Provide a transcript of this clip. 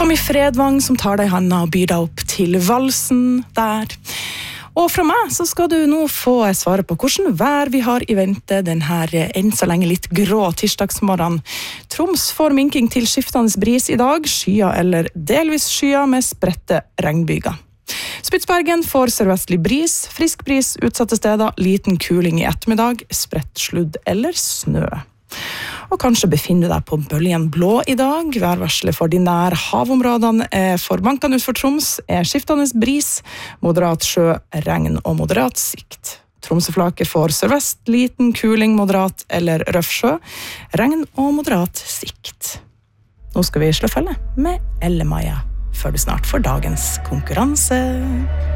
Tommy Fredvang som tar deg i handa og byr deg opp til valsen der. Og fra meg så skal du nå få svare på hvordan vær vi har i vente den her enn så lenge litt grå tirsdagsmorgen. Troms får minking til skiftende bris i dag, skyer eller delvis skyer med spredte regnbyger. Spitsbergen får sørvestlig bris, frisk bris utsatte steder, liten kuling i ettermiddag, spredt sludd eller snø. Og kanskje befinner du deg på bølgen blå i dag. Værvarselet for de nær havområdene for bankene ut for Troms er skiftende bris, moderat sjø, regn og moderat sikt. Tromsøflaket får sørvest, liten kuling, moderat eller røff sjø, regn og moderat sikt. Nå skal vi slå følge med Elle Maja, før du snart får dagens konkurranse.